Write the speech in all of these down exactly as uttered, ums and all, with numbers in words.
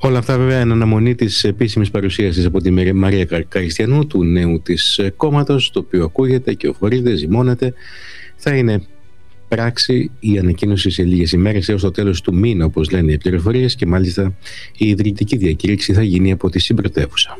Όλα αυτά βέβαια εν αναμονή της επίσημης παρουσίασης από τη Μαρία Καριστιανού, του νέου της κόμματος, το οποίο ακούγεται και οφορείται, ζυμώνεται. Θα είναι πράξη η ανακοίνωση σε λίγες ημέρες έως το τέλος του μήνα, όπως λένε οι πληροφορίες, και μάλιστα η ιδρυτική διακήρυξη θα γίνει από τη συμπρωτεύουσα.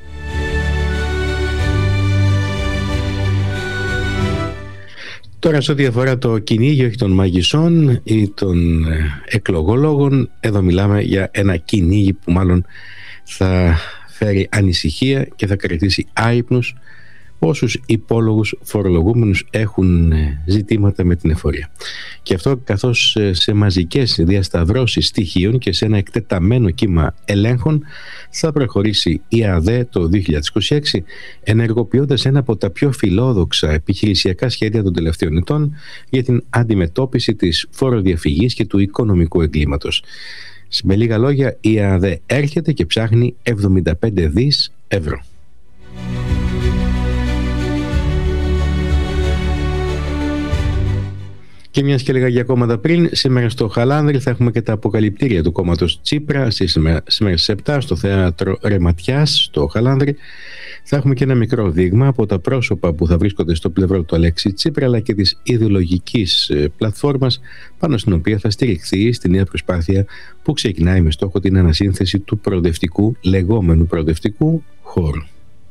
Τώρα, σε ό,τι αφορά το κυνήγι, όχι των μαγισσών ή των εκλογολόγων, εδώ μιλάμε για ένα κυνήγι που μάλλον θα φέρει ανησυχία και θα κρατήσει άυπνους όσους υπόλογους φορολογούμενους έχουν ζητήματα με την εφορία. Και αυτό καθώς σε μαζικές διασταυρώσεις στοιχείων και σε ένα εκτεταμένο κύμα ελέγχων θα προχωρήσει η ΑΔΕ το δύο χιλιάδες είκοσι έξι, ενεργοποιώντας ένα από τα πιο φιλόδοξα επιχειρησιακά σχέδια των τελευταίων ετών για την αντιμετώπιση της φοροδιαφυγής και του οικονομικού εγκλήματος. Με λίγα λόγια, η ΑΔΕ έρχεται και ψάχνει εβδομήντα πέντε δισεκατομμύρια ευρώ. Και μιας και έλεγα για κόμματα πριν, σήμερα στο Χαλάνδρι θα έχουμε και τα αποκαλυπτήρια του κόμματος Τσίπρα. Σήμερα στις επτά στο θέατρο Ρεματιάς στο Χαλάνδρι θα έχουμε και ένα μικρό δείγμα από τα πρόσωπα που θα βρίσκονται στο πλευρό του Αλέξη Τσίπρα, αλλά και της ιδεολογικής πλατφόρμας πάνω στην οποία θα στηριχθεί στη νέα προσπάθεια που ξεκινάει με στόχο την ανασύνθεση του προοδευτικού, λεγόμενου προοδευτικού χώρου.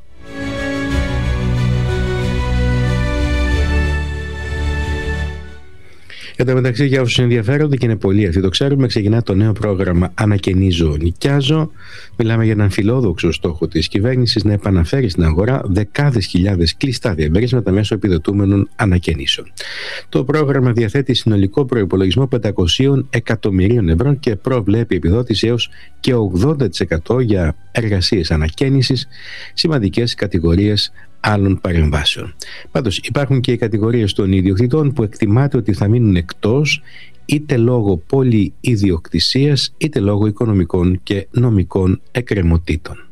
Εν τω μεταξύ, για όσους ενδιαφέρονται, και είναι πολλοί αυτοί το ξέρουμε, ξεκινά το νέο πρόγραμμα Ανακαινίζω, Νοικιάζω. Μιλάμε για έναν φιλόδοξο στόχο της κυβέρνησης να επαναφέρει στην αγορά δεκάδες χιλιάδες κλειστά διαμερίσματα μέσω επιδοτούμενων ανακαινήσεων. Το πρόγραμμα διαθέτει συνολικό προϋπολογισμό πεντακόσια εκατομμυρίων ευρώ και προβλέπει επιδότηση έως και ογδόντα τοις εκατό για εργασίες ανακαίνησης, σημαντικές κατηγορίες άλλων παρεμβάσεων. Πάντως υπάρχουν και οι κατηγορίες των ιδιοκτητών που εκτιμάται ότι θα μείνουν εκτός, είτε λόγω πολυιδιοκτησίας είτε λόγω οικονομικών και νομικών εκκρεμωτήτων.